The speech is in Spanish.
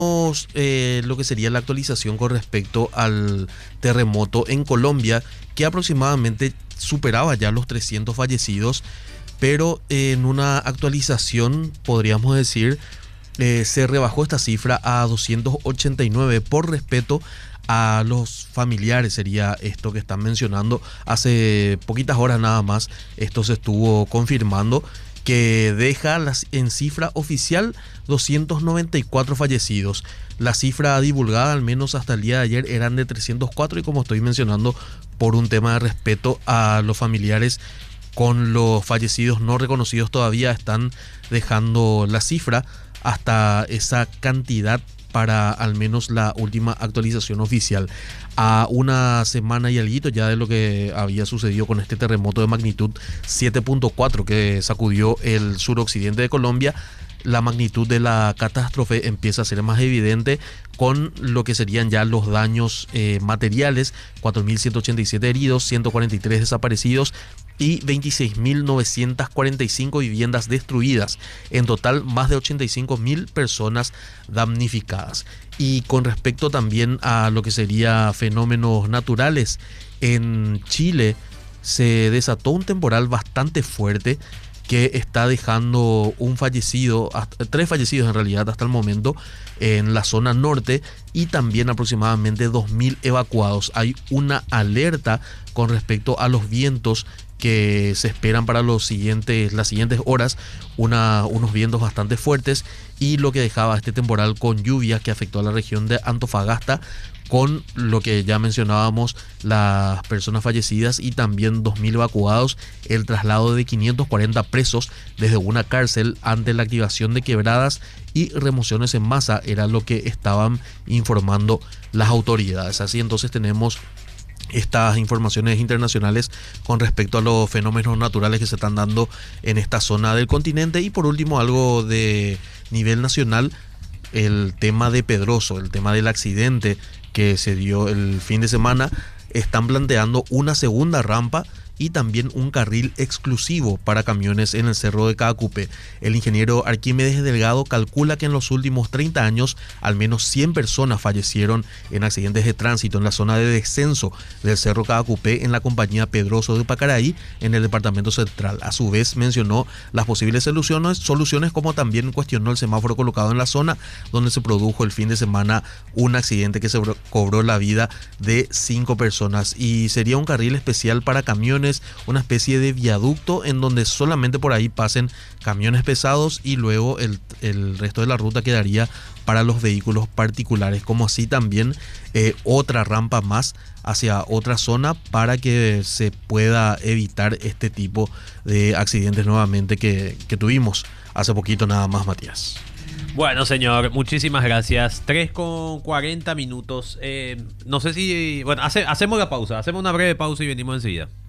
Lo que sería la actualización con respecto al terremoto en Colombia, que aproximadamente superaba ya los 300 fallecidos, pero en una actualización, podríamos decir, se rebajó esta cifra a 289 por respeto a los familiares. Sería esto que están mencionando. Hace poquitas horas nada más esto se estuvo confirmando, que deja en cifra oficial 294 fallecidos. La cifra divulgada, al menos hasta el día de ayer, eran de 304, y como estoy mencionando, por un tema de respeto a los familiares, con los fallecidos no reconocidos todavía están dejando la cifra hasta esa cantidad para al menos la última actualización oficial. A una semana y alguito ya de lo que había sucedido con este terremoto de magnitud 7.4 que sacudió el suroccidente de Colombia, la magnitud de la catástrofe empieza a ser más evidente, con lo que serían ya los daños materiales: 4.187 heridos, 143 desaparecidos y 26.945 viviendas destruidas. En total, más de 85.000 personas damnificadas. Y con respecto también a lo que sería fenómenos naturales, en Chile se desató un temporal bastante fuerte que está dejando tres fallecidos en realidad hasta el momento en la zona norte, y también aproximadamente 2.000 evacuados. Hay una alerta con respecto a los vientos que se esperan para las siguientes horas, unos vientos bastante fuertes, y lo que dejaba este temporal con lluvias que afectó a la región de Antofagasta, con lo que ya mencionábamos, las personas fallecidas y también 2.000 evacuados, el traslado de 540 presos desde una cárcel ante la activación de quebradas y remociones en masa, era lo que estaban informando las autoridades. Así entonces tenemos estas informaciones internacionales con respecto a los fenómenos naturales que se están dando en esta zona del continente. Y por último, algo de nivel nacional: el tema de Pedroso, el tema del accidente que se dio el fin de semana. Están planteando una segunda rampa y también un carril exclusivo para camiones en el Cerro de Caacupé. El ingeniero Arquímedes Delgado calcula que en los últimos 30 años al menos 100 personas fallecieron en accidentes de tránsito en la zona de descenso del Cerro Caacupé, en la compañía Pedroso de Pacaraí, en el departamento central. A su vez mencionó las posibles soluciones, como también cuestionó el semáforo colocado en la zona donde se produjo el fin de semana un accidente que se cobró la vida de 5 personas, y sería un carril especial para camiones, una especie de viaducto en donde solamente por ahí pasen camiones pesados, y luego el resto de la ruta quedaría para los vehículos particulares, como así también otra rampa más hacia otra zona para que se pueda evitar este tipo de accidentes nuevamente que tuvimos hace poquito nada más, Matías. Bueno, señor, muchísimas gracias. 3:40. No sé si... Bueno, hacemos la pausa, hacemos una breve pausa y venimos enseguida.